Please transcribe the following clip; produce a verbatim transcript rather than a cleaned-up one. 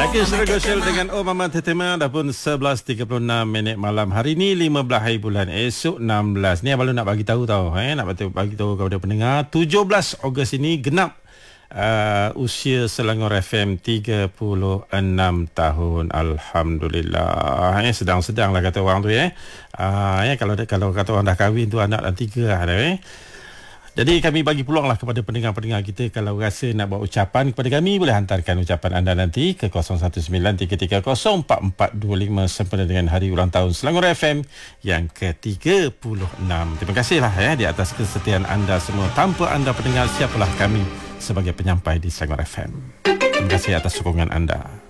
Okey, sudah gosel dengan Oh Mama Tetema. Dah pun sebelas tiga puluh enam minit malam. Hari ni lima belas hari bulan, esok enam belas. Ni abang nak bagi tahu tau, eh nak bagi tahu kepada pendengar, tujuh belas Ogos ini genap uh, usia Selangor F M tiga puluh enam tahun. Alhamdulillah. Eh sedang-sedang lah kata orang tu, eh. Uh, eh kalau kalau kata orang dah kahwin tu anak dah tiga lah, eh. Jadi kami bagi peluanglah kepada pendengar-pendengar kita, kalau rasa nak buat ucapan kepada kami, boleh hantarkan ucapan anda nanti ke kosong satu sembilan tiga tiga kosong empat empat dua lima sempena dengan hari ulang tahun Selangor F M yang ke tiga puluh enam. Terima kasihlah, ya, di atas kesetiaan anda semua. Tanpa anda pendengar, siapalah kami sebagai penyampai di Selangor F M. Terima kasih atas sokongan anda.